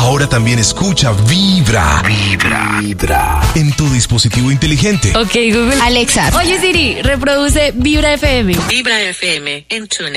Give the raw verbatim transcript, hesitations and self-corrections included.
Ahora también escucha Vibra. Vibra. Vibra. En tu dispositivo inteligente. Ok, Google. Alexa. Oye, Siri, reproduce Vibra F M. Vibra F M en TuneIn.